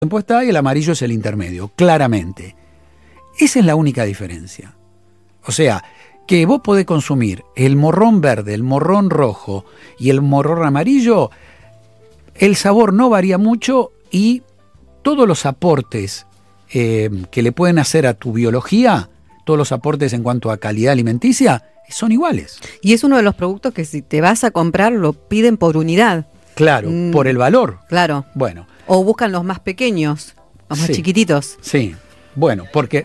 tiempo está y el amarillo es el intermedio, claramente. Esa es la única diferencia. O sea, que vos podés consumir el morrón verde, el morrón rojo y el morrón amarillo, el sabor no varía mucho y todos los aportes que le pueden hacer a tu biología, todos los aportes en cuanto a calidad alimenticia, son iguales. Y es uno de los productos que si te vas a comprar lo piden por unidad. Claro, por el valor. Claro. Bueno. O buscan los más pequeños, los más chiquititos. Sí, bueno, porque...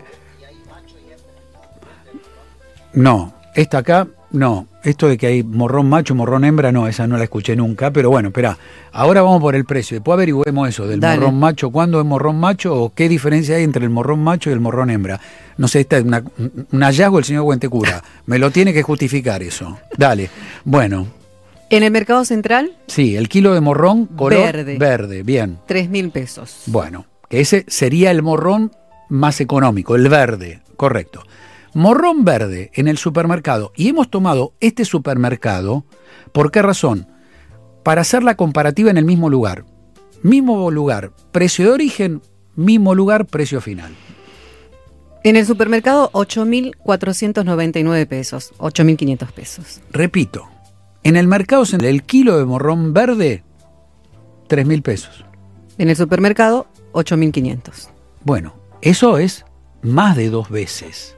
No, esta acá, no. Esto de que hay morrón macho, morrón hembra, no, esa no la escuché nunca. Pero bueno, espera, ahora vamos por el precio. Después averigüemos eso del morrón macho. ¿Cuándo es morrón macho o qué diferencia hay entre el morrón macho y el morrón hembra? No sé, esta es un hallazgo del señor Huentecura. Me lo tiene que justificar eso. Dale, bueno. ¿En el mercado central? Sí, el kilo de morrón color verde, bien. 3.000 pesos. Bueno, que ese sería el morrón más económico, el verde, correcto. Morrón verde en el supermercado. Y hemos tomado este supermercado, ¿por qué razón? Para hacer la comparativa en el mismo lugar. Mismo lugar, precio de origen, mismo lugar, precio final. En el supermercado, 8.499 pesos, 8.500 pesos. Repito, en el mercado el kilo de morrón verde, 3.000 pesos. En el supermercado, 8.500. Bueno, eso es más de 2 veces.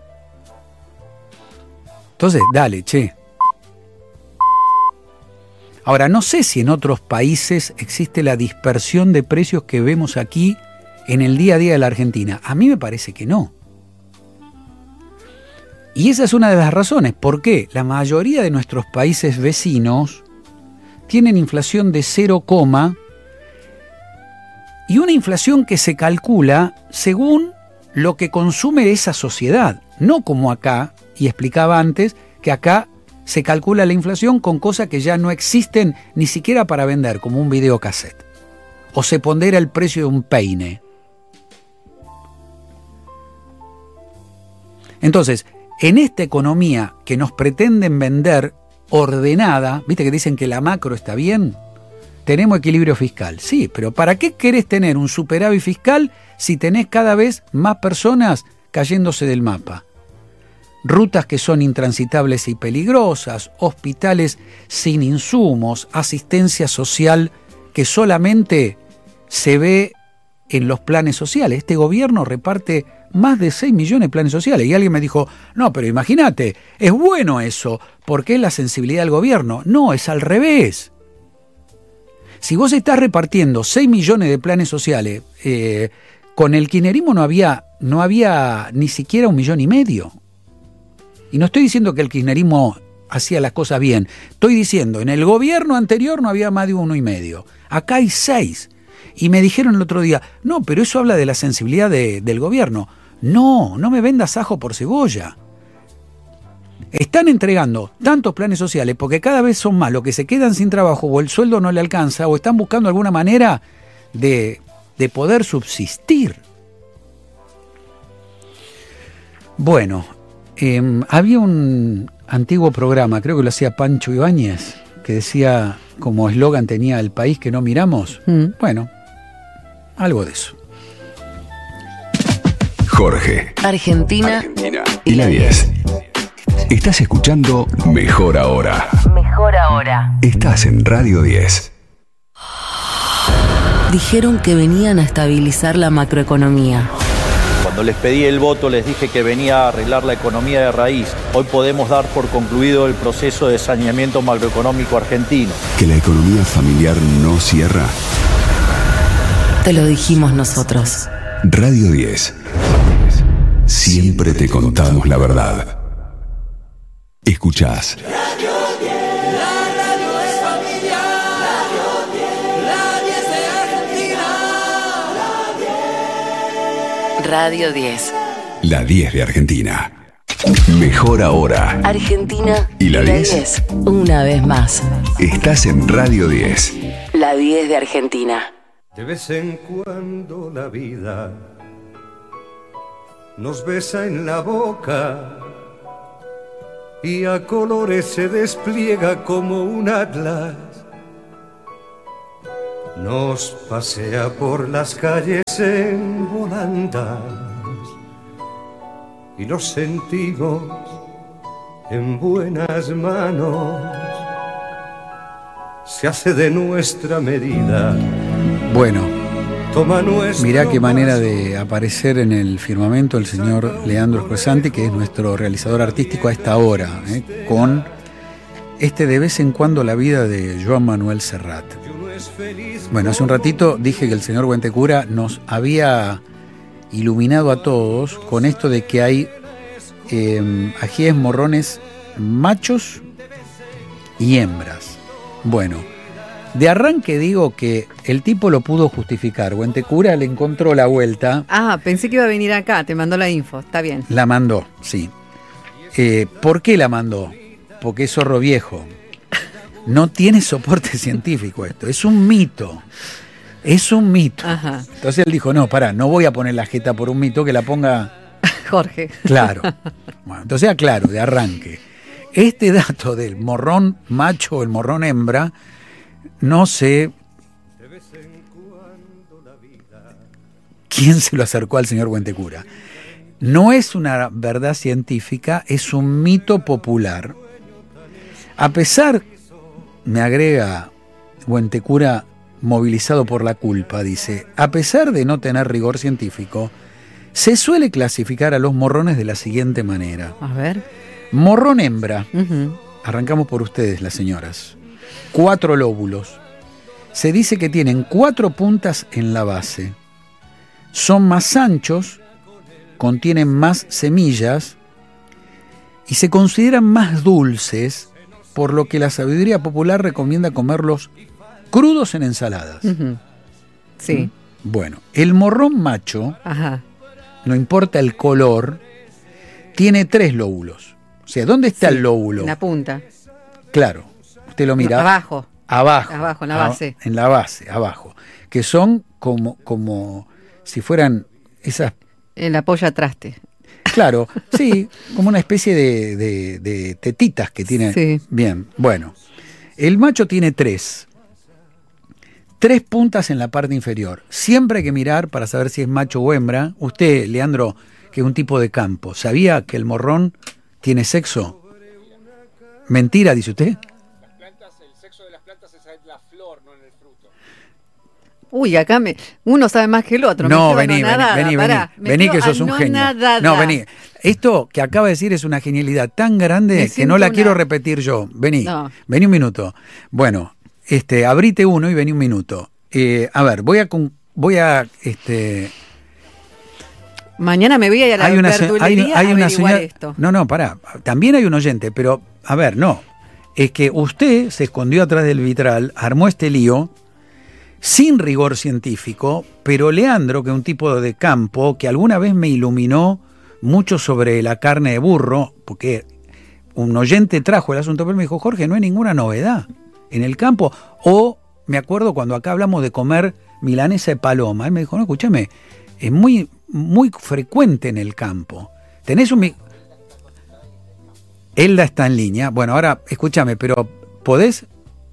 Entonces, dale, che. Ahora, no sé si en otros países existe la dispersión de precios que vemos aquí en el día a día de la Argentina. A mí me parece que no. Y esa es una de las razones por qué la mayoría de nuestros países vecinos tienen inflación de 0, y una inflación que se calcula según lo que consume esa sociedad, no como acá. Y explicaba antes que acá se calcula la inflación con cosas que ya no existen ni siquiera para vender, como un videocassette. O se pondera el precio de un peine. Entonces, en esta economía que nos pretenden vender ordenada, ¿viste que dicen que la macro está bien? Tenemos equilibrio fiscal. Sí, pero ¿para qué querés tener un superávit fiscal si tenés cada vez más personas cayéndose del mapa? Rutas que son intransitables y peligrosas, hospitales sin insumos, asistencia social que solamente se ve en los planes sociales. Este gobierno reparte más de 6 millones de planes sociales. Y alguien me dijo, no, pero imagínate, es bueno eso, porque es la sensibilidad del gobierno. No, es al revés. Si vos estás repartiendo 6 millones de planes sociales, con el kirchnerismo no había ni siquiera 1,5 millones. Y no estoy diciendo que el kirchnerismo hacía las cosas bien. Estoy diciendo, en el gobierno anterior no había más de 1,5 millones. Acá hay 6. Y me dijeron el otro día, no, pero eso habla de la sensibilidad del gobierno. No me vendas ajo por cebolla. Están entregando tantos planes sociales porque cada vez son más los que se quedan sin trabajo o el sueldo no le alcanza o están buscando alguna manera de poder subsistir. Bueno, había un antiguo programa, creo que lo hacía Pancho Ibáñez, que decía, como eslogan tenía el país que no miramos. Bueno, algo de eso. Jorge, Argentina y la 10. Estás escuchando Mejor Ahora. Mejor Ahora. Estás en Radio 10. Dijeron que venían a estabilizar la macroeconomía. Cuando les pedí el voto les dije que venía a arreglar la economía de raíz. Hoy podemos dar por concluido el proceso de saneamiento macroeconómico argentino. ¿Que la economía familiar no cierra? Te lo dijimos nosotros. Radio 10. Siempre te contamos la verdad. Escuchás. Radio 10, la radio es familiar. Radio 10, la 10 de Argentina. Radio 10. La 10 de Argentina. Mejor Ahora. Argentina y la 10. Una vez más. Estás en Radio 10. La 10 de Argentina. De vez en cuando la vida nos besa en la boca y a colores se despliega como un atlas. nos pasea por las calles en volandas y los sentimos en buenas manos. Se hace de nuestra medida. Bueno, Toma nuestro mirá qué manera vaso. de aparecer en el firmamento el señor Leandro Scosanti, que es nuestro realizador artístico a esta hora, con de vez en cuando la vida de Joan Manuel Serrat. Bueno, hace un ratito dije que el señor Huentecura nos había iluminado a todos con esto de que hay ajíes morrones machos y hembras. Bueno, de arranque digo que el tipo lo pudo justificar. Huentecura le encontró la vuelta. Ah, pensé que iba a venir acá, te mandó la info, está bien. La mandó, sí. ¿Por qué la mandó? Porque es zorro viejo. No tiene soporte científico esto, es un mito. Es un mito. Ajá. Entonces él dijo, no, pará, no voy a poner la jeta por un mito, que la ponga Jorge. claro. Bueno, entonces aclaro, de arranque. Este dato del morrón macho o el morrón hembra, no sé quién se lo acercó al señor Huentecura. No es una verdad científica, es un mito popular. A pesar, me agrega Huentecura movilizado por la culpa, dice, a pesar de no tener rigor científico, se suele clasificar a los morrones de la siguiente manera. A ver. Morrón hembra, Ujú. arrancamos por ustedes, las señoras. 4 lóbulos. Se dice que tienen 4 puntas en la base. Son más anchos, contienen más semillas y se consideran más dulces, por lo que la sabiduría popular recomienda comerlos crudos en ensaladas. Ujú. Sí. Bueno, el morrón macho, Ajá. no importa el color, tiene 3 lóbulos. O sea, ¿dónde está Sí, el lóbulo? en la punta. Claro, usted lo mira. No, abajo. Abajo. Abajo, en la base. En la base, abajo. Que son como si fueran esas. En la polla traste. Claro, sí, como una especie de tetitas que tiene. Sí. Bien, bueno. El macho tiene 3. 3 puntas en la parte inferior. Siempre hay que mirar para saber si es macho o hembra. Usted, Leandro, que es un tipo de campo, ¿sabía que el morrón tiene sexo? Mentira, dice usted. El sexo de las plantas es en la flor, no en el fruto. Uy, acá uno sabe más que el otro. No, me quedo vení, anonadada, vení, que sos un genio. Anonadada. No, vení. Esto que acaba de decir es una genialidad tan grande Me que siento no la una- quiero repetir yo. Vení, No. vení un minuto. Bueno, abrite uno y vení un minuto. A ver, voy a Mañana me voy a ir a la verdulería a averiguar esto. No, pará. También hay un oyente, pero, a ver, no. Es que usted se escondió atrás del vitral, armó este lío, sin rigor científico, pero Leandro, que es un tipo de campo, que alguna vez me iluminó mucho sobre la carne de burro, porque un oyente trajo el asunto, pero me dijo, Jorge, no hay ninguna novedad en el campo. O me acuerdo cuando acá hablamos de comer milanesa de paloma, él me dijo, no, escúchame, es muy frecuente en el campo. Tenés un... Elda está en línea. Bueno, ahora, escúchame, pero ¿podés?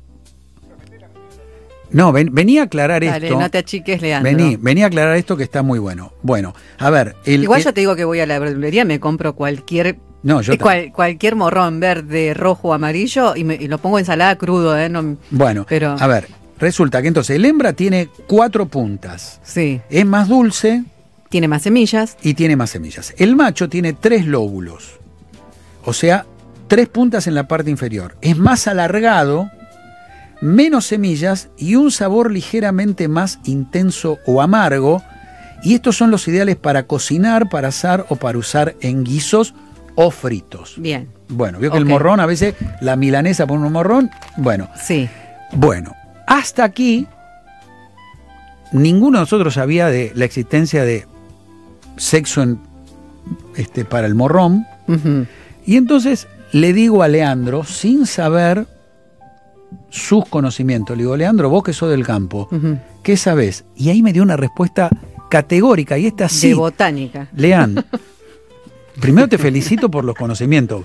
No, vení a aclarar Dale, esto. no te achiques, Leandro. Vení a aclarar esto que está muy bueno. Bueno, a ver. Igual yo te digo que voy a la verdulería, me compro cualquier cualquier morrón verde, rojo o amarillo y lo pongo en ensalada crudo. No, bueno, pero... a ver, resulta que entonces el hembra tiene 4 puntas. Sí. Es más dulce. Tiene más semillas. Y tiene más semillas. El macho tiene 3 lóbulos. O sea, 3 puntas en la parte inferior. Es más alargado, menos semillas y un sabor ligeramente más intenso o amargo. Y estos son los ideales para cocinar, para asar o para usar en guisos o fritos. Bien. Bueno, vio que el morrón, a veces la milanesa pone un morrón. Bueno. Sí. Bueno, hasta aquí ninguno de nosotros sabía de la existencia de sexo para el morrón. Uh-huh. Y entonces le digo a Leandro, sin saber sus conocimientos, le digo, Leandro, vos que sos del campo, uh-huh, ¿qué sabés? Y ahí me dio una respuesta categórica, y esta sí. De botánica. Lean, primero te felicito por los conocimientos.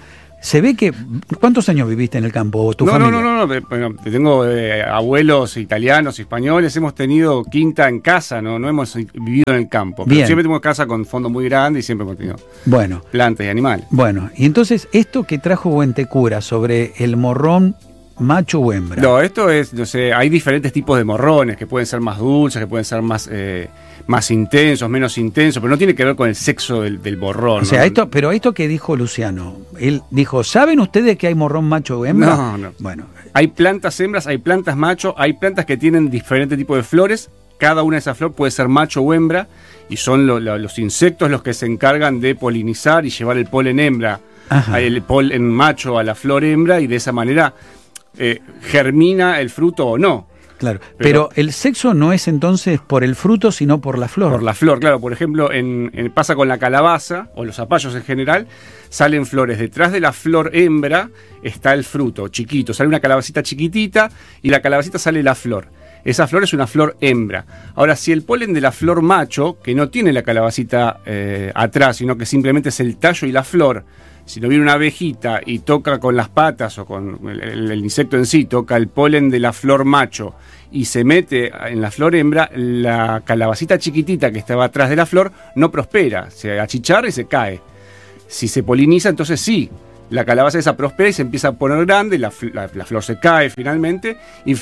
Se ve que... ¿Cuántos años viviste en el campo? ¿Tu familia? No. Bueno, tengo abuelos italianos, españoles. Hemos tenido quinta en casa, no hemos vivido en el campo. Pero siempre tenemos casa con fondo muy grande y siempre hemos tenido plantas y animales. Bueno, y entonces, esto que trajo Buentecura sobre el morrón macho o hembra. No, esto es, no sé, hay diferentes tipos de morrones que pueden ser más dulces, que pueden ser más intensos, menos intensos, pero no tiene que ver con el sexo del morrón. O sea, ¿no? pero esto que dijo Luciano, él dijo, ¿saben ustedes que hay morrón macho o hembra? No. Bueno. Hay plantas hembras, hay plantas macho, hay plantas que tienen diferentes tipos de flores, cada una de esas flores puede ser macho o hembra, y son los insectos los que se encargan de polinizar y llevar el polen hembra, el polen macho a la flor hembra, y de esa manera germina el fruto o no. Claro, pero el sexo no es entonces por el fruto, sino por la flor. Por la flor, claro. Por ejemplo, pasa con la calabaza, o los zapallos en general, salen flores. Detrás de la flor hembra está el fruto chiquito. Sale una calabacita chiquitita y la calabacita sale la flor. Esa flor es una flor hembra. Ahora, si el polen de la flor macho, que no tiene la calabacita atrás, sino que simplemente es el tallo y la flor, si no viene una abejita y toca con las patas o con el insecto en sí, toca el polen de la flor macho y se mete en la flor hembra, la calabacita chiquitita que estaba atrás de la flor no prospera, se achicharra y se cae. Si se poliniza, entonces sí, la calabaza esa prospera y se empieza a poner grande, la flor se cae finalmente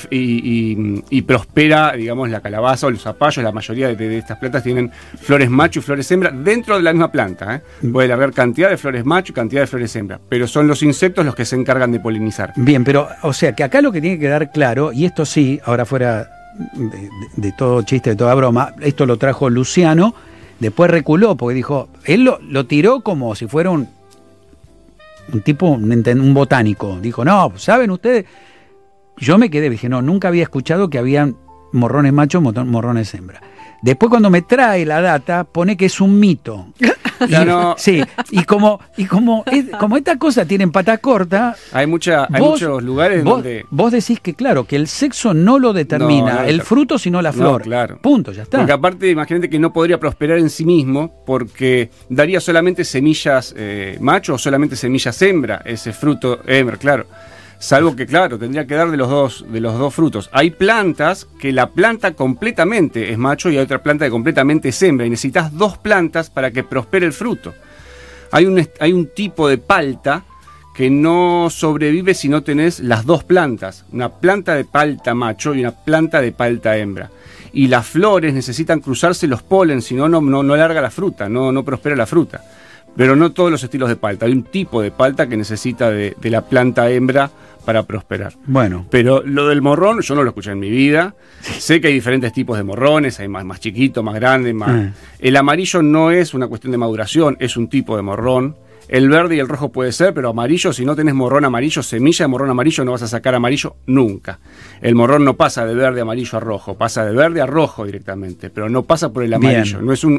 y prospera, digamos, la calabaza o los zapallos. La mayoría de estas plantas tienen flores macho y flores hembra dentro de la misma planta. Puede haber cantidad de flores macho y cantidad de flores hembra, pero son los insectos los que se encargan de polinizar. Bien, pero, o sea, que acá lo que tiene que quedar claro, y esto sí, ahora fuera de todo chiste, de toda broma, esto lo trajo Luciano, después reculó, porque dijo, él lo tiró como si fuera un tipo, un botánico. Dijo, no, ¿saben ustedes? Yo me quedé, dije, no, nunca había escuchado que habían morrones machos, morrones hembra. Después cuando me trae la data, pone que es un mito. Sí, y como esta cosa tiene pata corta, hay muchos lugares donde... Vos decís que claro, que el sexo no lo determina el fruto, sino la flor. No, claro. Punto, ya está. Porque aparte, imagínate que no podría prosperar en sí mismo, porque daría solamente semillas macho o solamente semillas hembra, ese fruto hembra, claro. Salvo que, claro, tendría que dar de los dos frutos. Hay plantas que la planta completamente es macho y hay otra planta que completamente es hembra. Y necesitas dos plantas para que prospere el fruto. Hay un tipo de palta que no sobrevive si no tenés las dos plantas. Una planta de palta macho y una planta de palta hembra. Y las flores necesitan cruzarse los polen, si no larga la fruta, no prospera la fruta. Pero no todos los estilos de palta. Hay un tipo de palta que necesita de la planta hembra para prosperar. Bueno. Pero lo del morrón, yo no lo escuché en mi vida. Sé que hay diferentes tipos de morrones, hay más chiquito, más grande, más... El amarillo no es una cuestión de maduración, es un tipo de morrón. El verde y el rojo puede ser, pero amarillo, si no tenés morrón amarillo, semilla de morrón amarillo, no vas a sacar amarillo nunca. El morrón no pasa de verde amarillo a rojo, pasa de verde a rojo directamente, pero no pasa por el amarillo. Bien. No es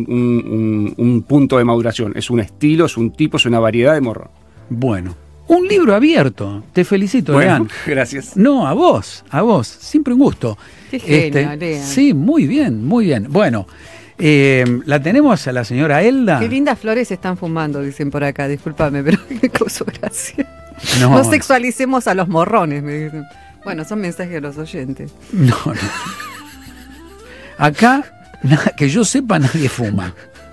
un punto de maduración, es un estilo, es un tipo, es una variedad de morrón. Bueno. Un libro abierto. Te felicito, Leán. Gracias. No, a vos. Siempre un gusto. Qué genio, Leán. Sí, muy bien, muy bien. Bueno, la tenemos a la señora Elda. Qué lindas flores están fumando, dicen por acá. Discúlpame, pero qué cosa gracia. No sexualicemos a los morrones, me dicen. Bueno, son mensajes de los oyentes. No. Acá, que yo sepa, nadie fuma.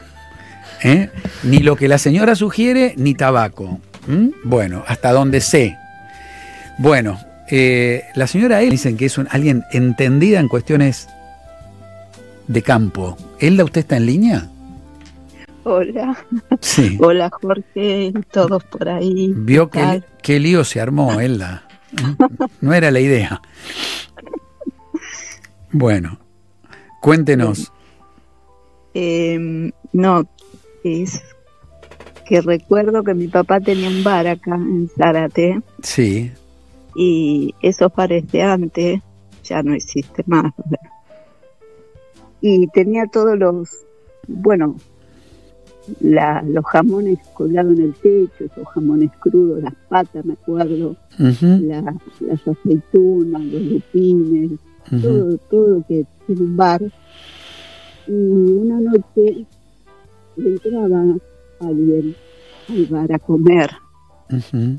Ni lo que la señora sugiere, ni tabaco. Bueno, hasta donde sé. Bueno, la señora Elda dicen que es alguien entendida en cuestiones de campo. ¿Elda, usted está en línea? Hola. Sí. Hola, Jorge, todos por ahí. Vio qué lío se armó, Elda. No era la idea. Bueno, cuéntenos. No, es que recuerdo que mi papá tenía un bar acá en Zárate. Sí. Y esos bares de antes ya no existe más, ¿verdad? Y tenía todos los jamones colgados en el techo, esos jamones crudos, las patas, me acuerdo, las aceitunas, los lupines, todo lo que tiene un bar. Y una noche entraba alguien al bar a comer Uh-huh.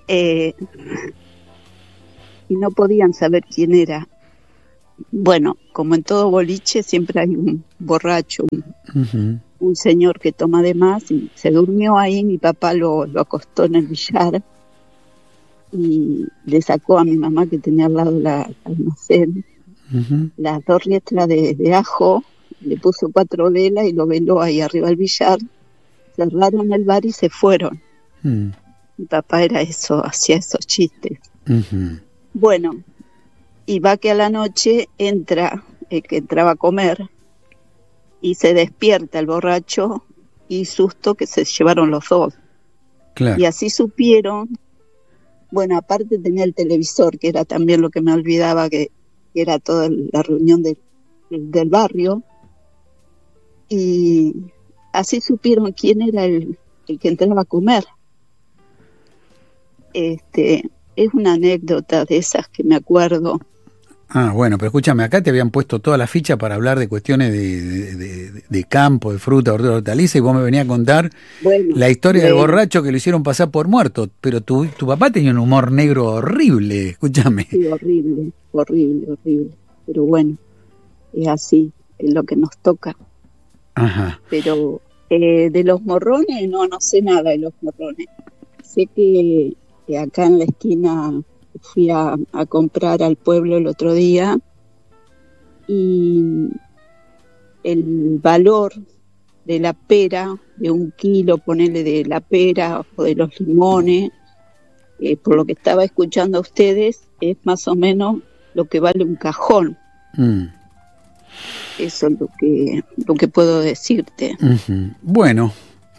Y no podían saber quién era. Bueno, como en todo boliche siempre hay un borracho, un señor que toma de más, y se durmió ahí. Mi papá lo acostó en el billar y le sacó a mi mamá, que tenía al lado la almacén, las 2 riestras de ajo, le puso 4 velas y lo veló ahí arriba del billar. Cerraron el bar y se fueron. Mi papá era eso, hacía esos chistes. Bueno, y va que a la noche entra el que entraba a comer y se despierta el borracho, y susto que se llevaron los 2. Claro. Y así supieron. Bueno, aparte tenía el televisor, que era también lo que me olvidaba, que era toda la reunión del barrio. Y así supieron quién era el que entraba a comer. Es una anécdota de esas que me acuerdo. Ah, bueno, pero escúchame, acá te habían puesto toda la ficha para hablar de cuestiones de campo, de fruta, verdura, hortaliza, y vos me venías a contar la historia del borracho que lo hicieron pasar por muerto. Pero tu papá tenía un humor negro horrible, escúchame. Sí, horrible. Pero bueno, es así, es lo que nos toca. Ajá. Pero de los morrones, no sé nada de los morrones. Sé que acá en la esquina fui a comprar al pueblo el otro día, y el valor de la pera, de 1 kilo, ponele, de la pera o de los limones, por lo que estaba escuchando a ustedes, es más o menos lo que vale un cajón. Eso es lo que puedo decirte. Bueno,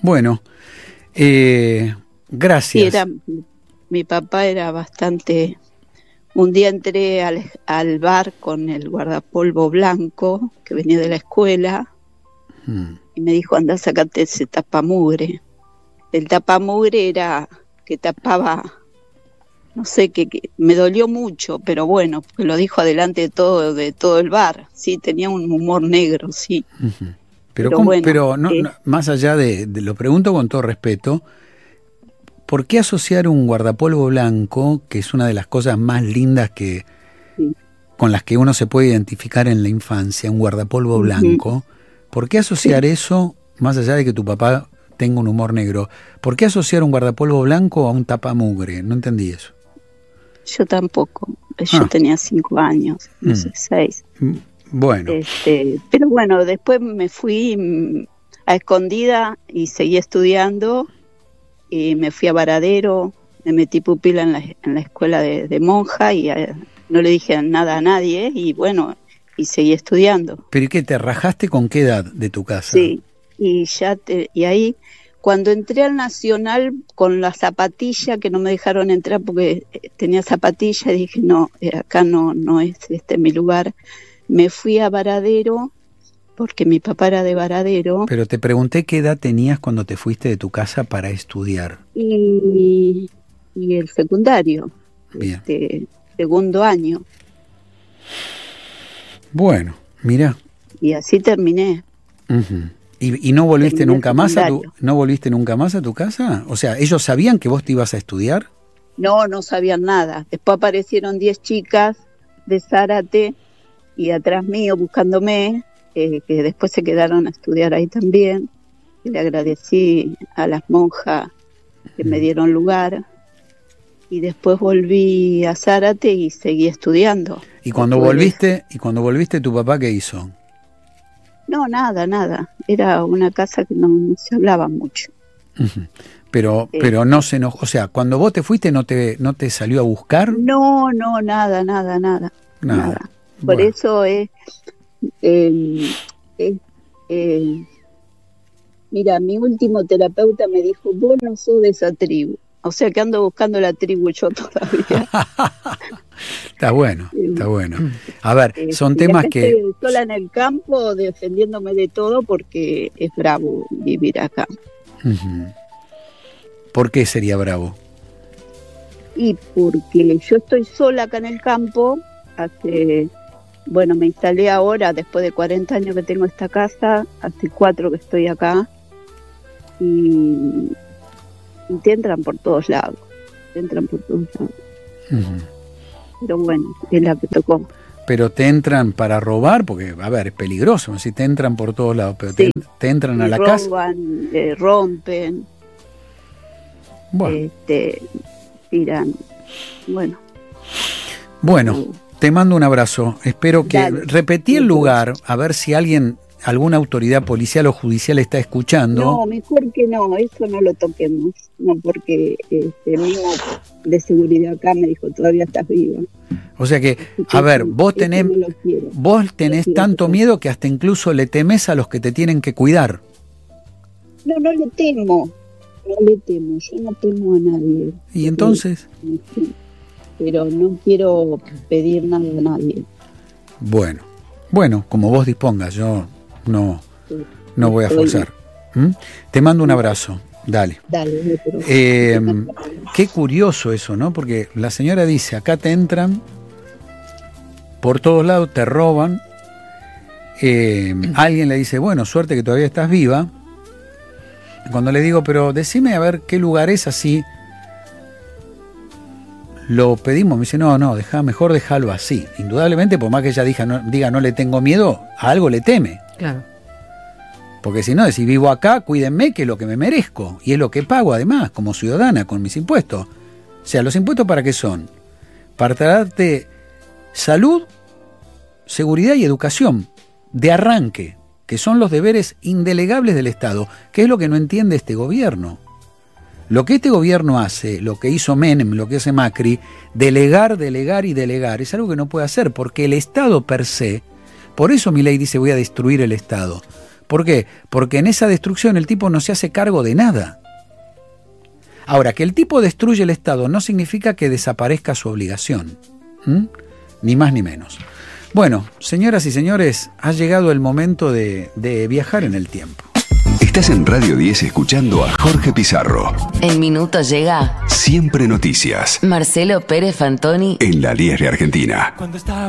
gracias. Sí, mi papá era bastante. Un día entré al bar con el guardapolvo blanco que venía de la escuela, y me dijo: anda, sacate ese tapamugre. El tapamugre era que tapaba, no sé, que me dolió mucho, pero bueno, porque lo dijo adelante de todo el bar. Sí, tenía un humor negro, sí. Pero no, más allá de lo pregunto con todo respeto, ¿por qué asociar un guardapolvo blanco, que es una de las cosas más lindas con las que uno se puede identificar en la infancia, un guardapolvo blanco? ¿Por qué asociar eso, más allá de que tu papá tenga un humor negro? ¿Por qué asociar un guardapolvo blanco a un tapamugre? No entendí eso. Yo tampoco. Yo tenía 5 años, no sé, 6. Bueno. Pero bueno, después me fui a escondida y seguí estudiando. Y me fui a Varadero, me metí pupila en la escuela de monja, y no le dije nada a nadie, y bueno, y seguí estudiando. ¿Pero y qué, te rajaste con qué edad de tu casa? Sí, y ahí, cuando entré al Nacional con la zapatilla, que no me dejaron entrar porque tenía zapatilla, dije: no, acá no es mi lugar. Me fui a Varadero, porque mi papá era de Varadero. Pero te pregunté qué edad tenías cuando te fuiste de tu casa para estudiar. Y el secundario. Bien. Segundo año. Bueno, mira. Y así terminé. ¿Y no volviste nunca más a tu casa? O sea, ¿ellos sabían que vos te ibas a estudiar? No sabían nada. Después aparecieron 10 chicas de Zárate y atrás mío buscándome, que después se quedaron a estudiar ahí también. Y le agradecí a las monjas que me dieron lugar. Y después volví a Zárate y seguí estudiando. ¿Y cuando volviste, tu papá qué hizo? No, nada. Era una casa que no se hablaba mucho. Pero no se enojó. O sea, cuando vos te fuiste, ¿no te salió a buscar? No, nada. Por Bueno. eso mira, mi último terapeuta me dijo: vos no sos de esa tribu. O sea que ando buscando la tribu yo todavía. Está bueno. A ver, son temas que... Estoy sola en el campo defendiéndome de todo porque es bravo vivir acá. ¿Por qué sería bravo? Y porque yo estoy sola acá en el campo, me instalé ahora, después de 40 años que tengo esta casa, hace 4 que estoy acá, y te entran por todos lados. te entran por todos lados. Pero bueno, es la que tocó. Pero te entran para robar, porque, a ver, es peligroso, si te entran por todos lados, pero sí, te entran a la roban, casa. Rompen, bueno. Tiran, Bueno, te mando un abrazo. Espero que... Repetí el lugar, a ver si alguna autoridad policial o judicial está escuchando. No, mejor que no, eso no lo toquemos. No, porque el mismo de seguridad acá me dijo, todavía estás viva. O sea que, a ver, vos tenés tanto miedo que hasta incluso le temes a los que te tienen que cuidar. No le temo. Yo no temo a nadie. ¿Y entonces? Pero no quiero pedir nada a nadie. Bueno, como vos dispongas, yo no voy a forzar. Te mando un abrazo. Dale. Qué curioso eso, ¿no? Porque la señora dice, acá te entran, por todos lados te roban. Alguien le dice, bueno, suerte que todavía estás viva. Cuando le digo, pero decime a ver qué lugar es así, lo pedimos, me dice, no, mejor dejarlo así. Indudablemente, por más que ella diga no le tengo miedo, a algo le teme. Claro. Porque si no, si vivo acá, cuídenme, que es lo que me merezco. Y es lo que pago además, como ciudadana, con mis impuestos. O sea, ¿los impuestos para qué son? Para darte salud, seguridad y educación, de arranque, que son los deberes indelegables del Estado, que es lo que no entiende este gobierno. Lo que este gobierno hace, lo que hizo Menem, lo que hace Macri, delegar, es algo que no puede hacer, porque el Estado per se, por eso Milei dice voy a destruir el Estado. ¿Por qué? Porque en esa destrucción el tipo no se hace cargo de nada. Ahora, que el tipo destruye el Estado no significa que desaparezca su obligación. Ni más ni menos. Bueno, señoras y señores, ha llegado el momento de viajar en el tiempo. Estás en Radio 10 escuchando a Jorge Pizarro. En minutos llega Siempre Noticias. Marcelo Pérez Fantoni En la 10 de Argentina. Cuando estaba